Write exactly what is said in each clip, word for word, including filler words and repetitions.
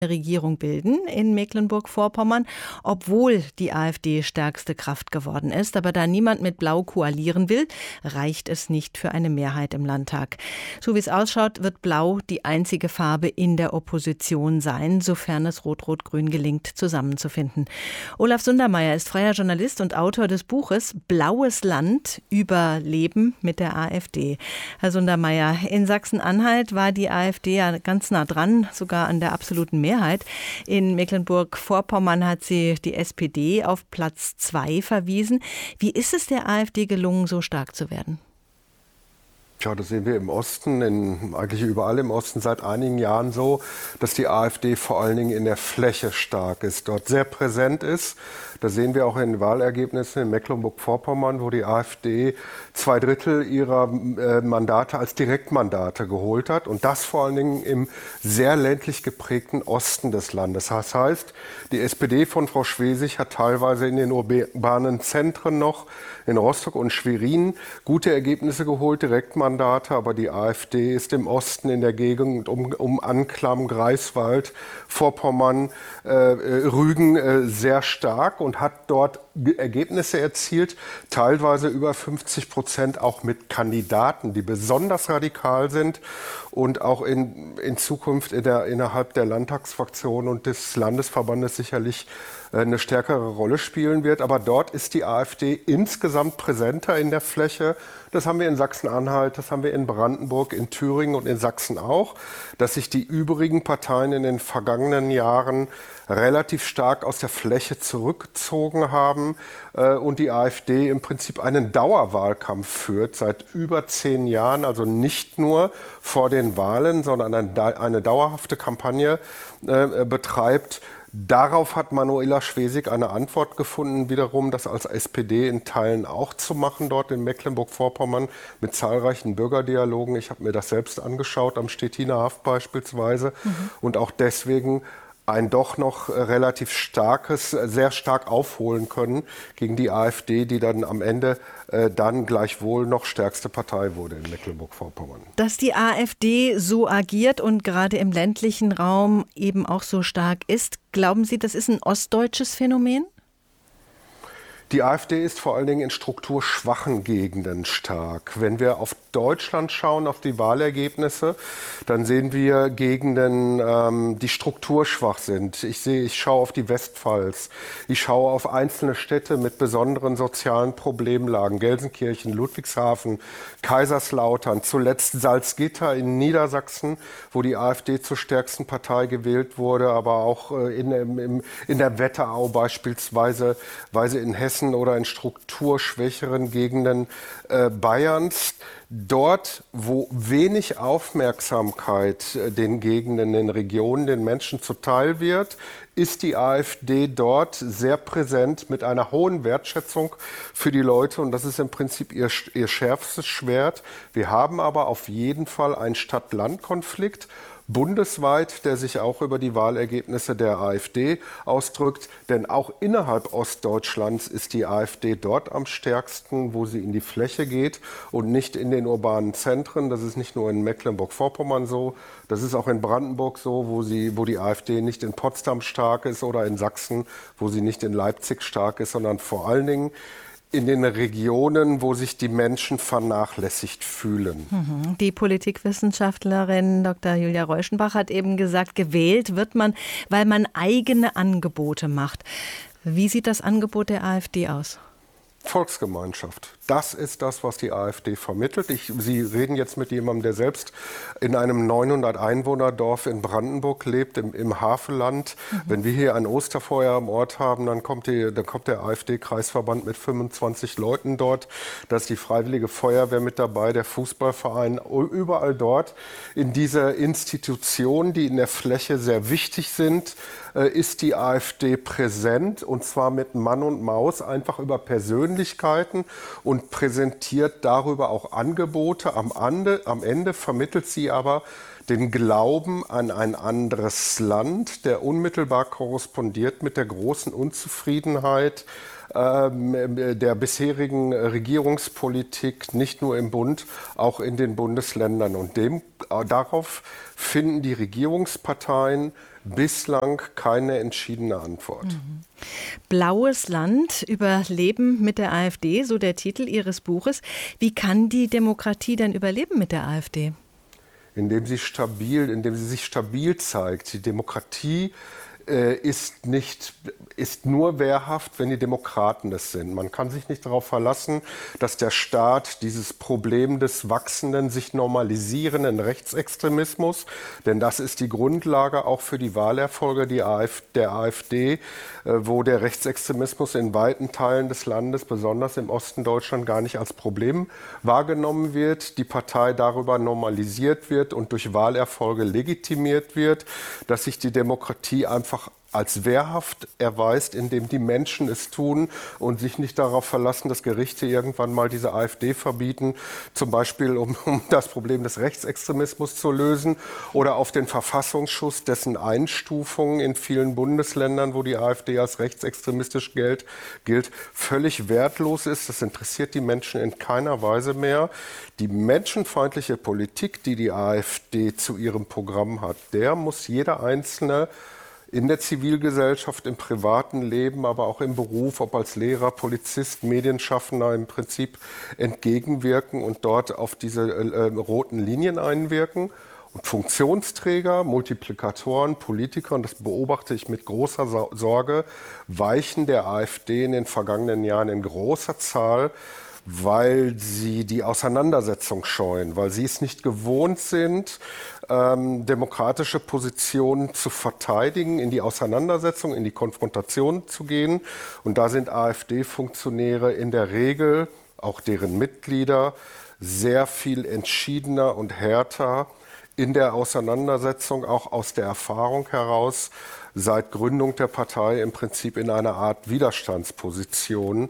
Regierung bilden in Mecklenburg-Vorpommern, obwohl die AfD stärkste Kraft geworden ist. Aber da niemand mit Blau koalieren will, reicht es nicht für eine Mehrheit im Landtag. So wie es ausschaut, wird Blau die einzige Farbe in der Opposition sein, sofern es Rot-Rot-Grün gelingt, zusammenzufinden. Olaf Sundermeier ist freier Journalist und Autor des Buches Blaues Land über Leben mit der AfD. Herr Sundermeier, in Sachsen-Anhalt war die AfD ja ganz nah dran, sogar an der absoluten Mehrheit. In Mecklenburg-Vorpommern hat sie die S P D auf Platz zwei verwiesen. Wie ist es der AfD gelungen, so stark zu werden? Tja, das sehen wir im Osten, in, eigentlich überall im Osten seit einigen Jahren so, dass die AfD vor allen Dingen in der Fläche stark ist, dort sehr präsent ist. Das sehen wir auch in den Wahlergebnissen in Mecklenburg-Vorpommern, wo die AfD zwei Drittel ihrer äh, Mandate als Direktmandate geholt hat. Und das vor allen Dingen im sehr ländlich geprägten Osten des Landes. Das heißt, die S P D von Frau Schwesig hat teilweise in den urbanen Zentren noch, in Rostock und Schwerin, gute Ergebnisse geholt, Direktmandate. Aber die AfD ist im Osten in der Gegend um, um Anklam, Greifswald, Vorpommern, äh, Rügen äh, sehr stark und hat dort Ergebnisse erzielt, teilweise über fünfzig Prozent auch mit Kandidaten, die besonders radikal sind und auch in, in Zukunft in der, innerhalb der Landtagsfraktion und des Landesverbandes sicherlich eine stärkere Rolle spielen wird. Aber dort ist die AfD insgesamt präsenter in der Fläche. Das haben wir in Sachsen-Anhalt, das haben wir in Brandenburg, in Thüringen und in Sachsen auch, dass sich die übrigen Parteien in den vergangenen Jahren relativ stark aus der Fläche zurückgezogen haben äh, und die AfD im Prinzip einen Dauerwahlkampf führt seit über zehn Jahren, also nicht nur vor den Wahlen, sondern eine, eine dauerhafte Kampagne äh, betreibt. Darauf hat Manuela Schwesig eine Antwort gefunden, wiederum das als S P D in Teilen auch zu machen, dort in Mecklenburg-Vorpommern mit zahlreichen Bürgerdialogen. Ich habe mir das selbst angeschaut, am Stettiner Haff beispielsweise. Mhm. Und auch deswegen ein doch noch relativ starkes, sehr stark aufholen können gegen die AfD, die dann am Ende äh, dann gleichwohl noch stärkste Partei wurde in Mecklenburg-Vorpommern. Dass die AfD so agiert und gerade im ländlichen Raum eben auch so stark ist, glauben Sie, das ist ein ostdeutsches Phänomen? Die AfD ist vor allen Dingen in strukturschwachen Gegenden stark. Wenn wir auf Deutschland schauen, auf die Wahlergebnisse, dann sehen wir Gegenden, ähm, die strukturschwach sind. Ich sehe, ich schaue auf die Westpfalz. Ich schaue auf einzelne Städte mit besonderen sozialen Problemlagen. Gelsenkirchen, Ludwigshafen, Kaiserslautern, zuletzt Salzgitter in Niedersachsen, wo die AfD zur stärksten Partei gewählt wurde, aber auch äh, in, in, in der Wetterau beispielsweise, weise in Hessen oder in strukturschwächeren Gegenden äh, Bayerns. Dort, wo wenig Aufmerksamkeit äh, den Gegenden, den Regionen, den Menschen zuteil wird, ist die AfD dort sehr präsent mit einer hohen Wertschätzung für die Leute. Und das ist im Prinzip ihr, ihr schärfstes Schwert. Wir haben aber auf jeden Fall einen Stadt-Land-Konflikt bundesweit, der sich auch über die Wahlergebnisse der AfD ausdrückt. Denn auch innerhalb Ostdeutschlands ist die AfD dort am stärksten, wo sie in die Fläche geht und nicht in den urbanen Zentren. Das ist nicht nur in Mecklenburg-Vorpommern so, das ist auch in Brandenburg so, wo, sie, wo die AfD nicht in Potsdam stark ist, oder in Sachsen, wo sie nicht in Leipzig stark ist, sondern vor allen Dingen in den Regionen, wo sich die Menschen vernachlässigt fühlen. Die Politikwissenschaftlerin Doktor Julia Reuschenbach hat eben gesagt, gewählt wird man, weil man eigene Angebote macht. Wie sieht das Angebot der AfD aus? Volksgemeinschaft. Das ist das, was die AfD vermittelt. Ich, Sie reden jetzt mit jemandem, der selbst in einem neunhundert Einwohner-Dorf in Brandenburg lebt, im, im Havelland. Mhm. Wenn wir hier ein Osterfeuer am Ort haben, dann kommt, die, dann kommt der AfD-Kreisverband mit fünfundzwanzig Leuten dort. Da ist die Freiwillige Feuerwehr mit dabei, der Fußballverein, überall dort. In dieser Institution, die in der Fläche sehr wichtig sind, ist die AfD präsent, und zwar mit Mann und Maus, einfach über Persönlichkeiten, und präsentiert darüber auch Angebote. Am Ende, am Ende vermittelt sie aber den Glauben an ein anderes Land, der unmittelbar korrespondiert mit der großen Unzufriedenheit der bisherigen Regierungspolitik, nicht nur im Bund, auch in den Bundesländern. Und dem, darauf finden die Regierungsparteien bislang keine entschiedene Antwort. Mhm. Blaues Land, Überleben mit der AfD, so der Titel Ihres Buches. Wie kann die Demokratie denn überleben mit der AfD? Indem sie stabil, indem sie sich stabil zeigt. Die Demokratie äh, ist nicht, ist nur wehrhaft, wenn die Demokraten es sind. Man kann sich nicht darauf verlassen, dass der Staat dieses Problem des wachsenden, sich normalisierenden Rechtsextremismus, denn das ist die Grundlage auch für die Wahlerfolge der AfD, äh, wo der Rechtsextremismus in weiten Teilen des Landes, besonders im Osten Deutschlands, gar nicht als Problem wahrgenommen wird, die Partei darüber normalisiert wird und durch Wahlerfolge legitimiert wird, dass sich die Demokratie einfach als wehrhaft erweist, indem die Menschen es tun und sich nicht darauf verlassen, dass Gerichte irgendwann mal diese AfD verbieten, zum Beispiel um, um das Problem des Rechtsextremismus zu lösen oder auf den Verfassungsschutz, dessen Einstufung in vielen Bundesländern, wo die AfD als rechtsextremistisch gilt, gilt, völlig wertlos ist. Das interessiert die Menschen in keiner Weise mehr. Die menschenfeindliche Politik, die die AfD zu ihrem Programm hat, der muss jeder Einzelne in der Zivilgesellschaft, im privaten Leben, aber auch im Beruf, ob als Lehrer, Polizist, Medienschaffender, im Prinzip entgegenwirken und dort auf diese äh, roten Linien einwirken. Und Funktionsträger, Multiplikatoren, Politiker, und das beobachte ich mit großer Sorge, weichen der AfD in den vergangenen Jahren in großer Zahl, weil sie die Auseinandersetzung scheuen, weil sie es nicht gewohnt sind, ähm, demokratische Positionen zu verteidigen, in die Auseinandersetzung, in die Konfrontation zu gehen. Und da sind AfD-Funktionäre in der Regel, auch deren Mitglieder, sehr viel entschiedener und härter in der Auseinandersetzung, auch aus der Erfahrung heraus, seit Gründung der Partei im Prinzip in einer Art Widerstandsposition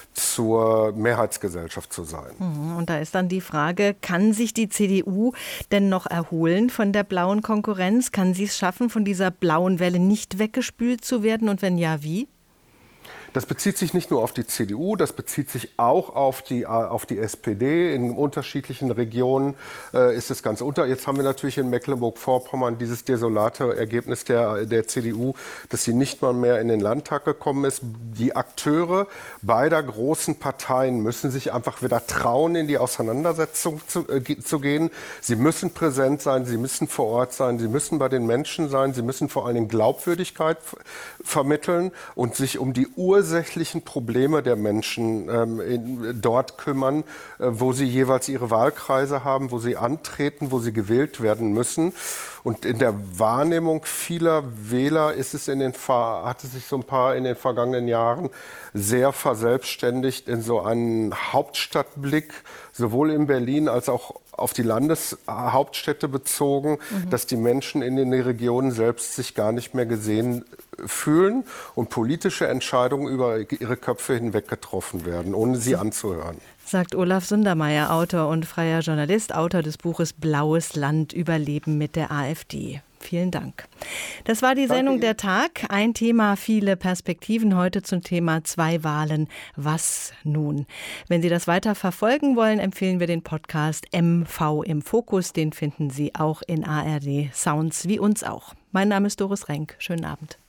zur Mehrheitsgesellschaft zu sein. Und da ist dann die Frage, kann sich die C D U denn noch erholen von der blauen Konkurrenz? Kann sie es schaffen, von dieser blauen Welle nicht weggespült zu werden? Und wenn ja, wie? Das bezieht sich nicht nur auf die C D U, das bezieht sich auch auf die, auf die S P D. In unterschiedlichen Regionen äh, ist es ganz unter. Jetzt haben wir natürlich in Mecklenburg-Vorpommern dieses desolate Ergebnis der, der C D U, dass sie nicht mal mehr in den Landtag gekommen ist. Die Akteure beider großen Parteien müssen sich einfach wieder trauen, in die Auseinandersetzung zu, äh, zu gehen. Sie müssen präsent sein, sie müssen vor Ort sein, sie müssen bei den Menschen sein, sie müssen vor allem Glaubwürdigkeit vermitteln und sich um die Ur ursächlichen Probleme der Menschen ähm, in, dort kümmern, äh, wo sie jeweils ihre Wahlkreise haben, wo sie antreten, wo sie gewählt werden müssen. Und in der Wahrnehmung vieler Wähler ist es in den, hat es sich so ein paar in den vergangenen Jahren sehr verselbstständigt in so einen Hauptstadtblick, sowohl in Berlin als auch auf die Landeshauptstädte bezogen, mhm. dass die Menschen in den Regionen selbst sich gar nicht mehr gesehen fühlen und politische Entscheidungen über ihre Köpfe hinweg getroffen werden, ohne sie anzuhören. Sagt Olaf Sundermeier, Autor und freier Journalist, Autor des Buches Blaues Land, Überleben mit der AfD. Vielen Dank. Das war die Sendung Der Tag. Ein Thema, viele Perspektiven heute zum Thema zwei Wahlen. Was nun? Wenn Sie das weiter verfolgen wollen, empfehlen wir den Podcast M V im Fokus. Den finden Sie auch in A R D Sounds, wie uns auch. Mein Name ist Doris Renk. Schönen Abend.